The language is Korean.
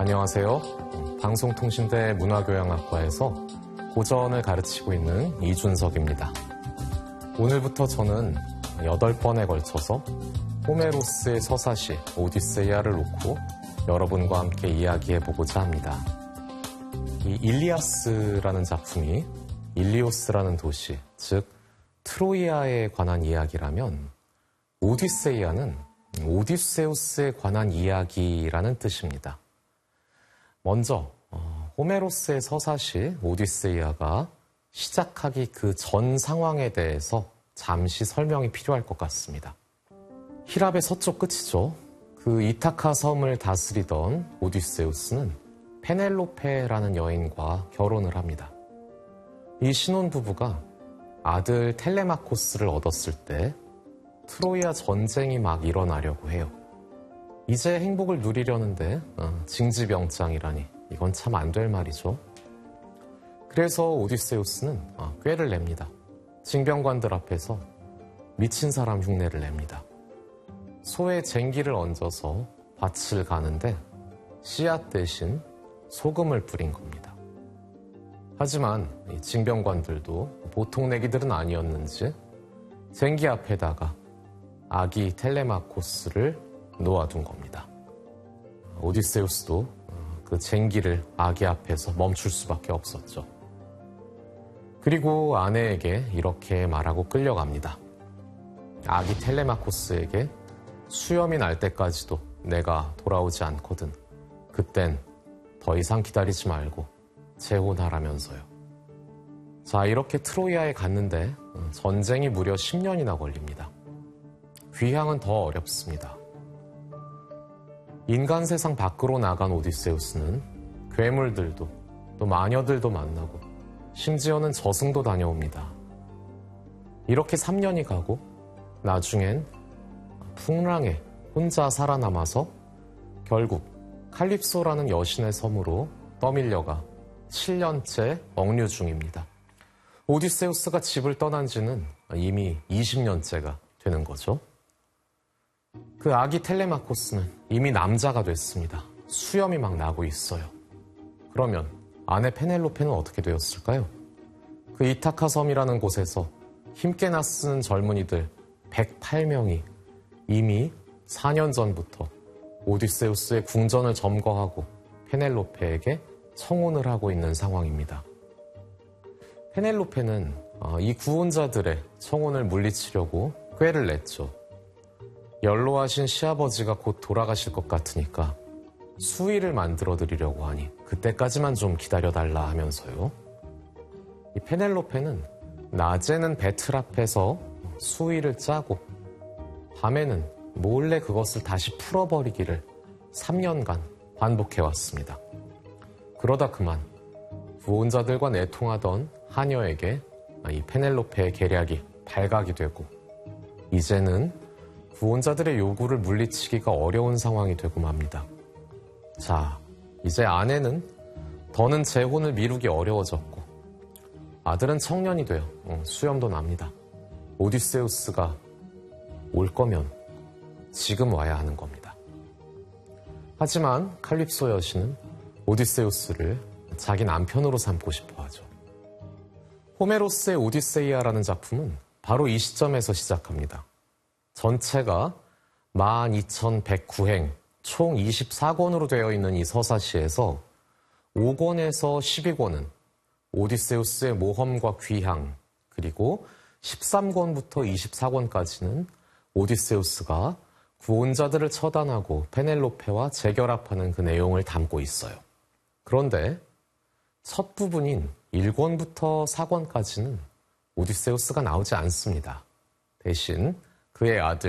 안녕하세요. 방송통신대 문화교양학과에서 고전을 가르치고 있는 이준석입니다. 오늘부터 저는 8번에 걸쳐서 호메로스의 서사시 오디세이아를 놓고 여러분과 함께 이야기해보고자 합니다. 이 일리아스라는 작품이 일리오스라는 도시, 즉 트로이아에 관한 이야기라면 오디세이아는 오디세우스에 관한 이야기라는 뜻입니다. 먼저 호메로스의 서사시 오디세이아가 시작하기 그 전 상황에 대해서 잠시 설명이 필요할 것 같습니다. 히랍의 서쪽 끝이죠. 그 이타카 섬을 다스리던 오디세우스는 페넬로페라는 여인과 결혼을 합니다. 이 신혼부부가 아들 텔레마코스를 얻었을 때 트로이아 전쟁이 막 일어나려고 해요. 이제 행복을 누리려는데 징집영장이라니 이건 참 안 될 말이죠. 그래서 오디세우스는 꾀를 냅니다. 징병관들 앞에서 미친 사람 흉내를 냅니다. 소에 쟁기를 얹어서 밭을 가는데 씨앗 대신 소금을 뿌린 겁니다. 하지만 이 징병관들도 보통 내기들은 아니었는지 쟁기 앞에다가 아기 텔레마코스를 놓아둔 겁니다. 오디세우스도 그 쟁기를 아기 앞에서 멈출 수밖에 없었죠. 그리고 아내에게 이렇게 말하고 끌려갑니다. 아기 텔레마코스에게 수염이 날 때까지도 내가 돌아오지 않거든. 그땐 더 이상 기다리지 말고 재혼하라면서요. 자, 이렇게 트로이아에 갔는데 전쟁이 무려 10년이나 걸립니다. 귀향은 더 어렵습니다. 인간 세상 밖으로 나간 오디세우스는 괴물들도 또 마녀들도 만나고 심지어는 저승도 다녀옵니다. 이렇게 3년이 가고 나중엔 풍랑에 혼자 살아남아서 결국 칼립소라는 여신의 섬으로 떠밀려가 7년째 억류 중입니다. 오디세우스가 집을 떠난 지는 이미 20년째가 되는 거죠. 그 아기 텔레마코스는 이미 남자가 됐습니다. 수염이 막 나고 있어요. 그러면 아내 페넬로페는 어떻게 되었을까요? 그 이타카 섬이라는 곳에서 힘께 나쓰는 젊은이들 108명이 이미 4년 전부터 오디세우스의 궁전을 점거하고 페넬로페에게 청혼을 하고 있는 상황입니다. 페넬로페는 이 구혼자들의 청혼을 물리치려고 꾀를 냈죠. 연로하신 시아버지가 곧 돌아가실 것 같으니까 수의를 만들어 드리려고 하니 그때까지만 좀 기다려달라 하면서요. 이 페넬로페는 낮에는 배틀 앞에서 수의를 짜고 밤에는 몰래 그것을 다시 풀어버리기를 3년간 반복해왔습니다. 그러다 그만 구혼자들과 내통하던 하녀에게 이 페넬로페의 계략이 발각이 되고 이제는 구혼자들의 요구를 물리치기가 어려운 상황이 되고 맙니다. 자, 이제 아내는 더는 재혼을 미루기 어려워졌고 아들은 청년이 되어 수염도 납니다. 오디세우스가 올 거면 지금 와야 하는 겁니다. 하지만 칼립소 여신은 오디세우스를 자기 남편으로 삼고 싶어 하죠. 호메로스의 오디세이아라는 작품은 바로 이 시점에서 시작합니다. 전체가 12,109행, 총 24권으로 되어 있는 이 서사시에서 5권에서 12권은 오디세우스의 모험과 귀향, 그리고 13권부터 24권까지는 오디세우스가 구혼자들을 처단하고 페넬로페와 재결합하는 그 내용을 담고 있어요. 그런데 첫 부분인 1권부터 4권까지는 오디세우스가 나오지 않습니다. 대신 그의 아들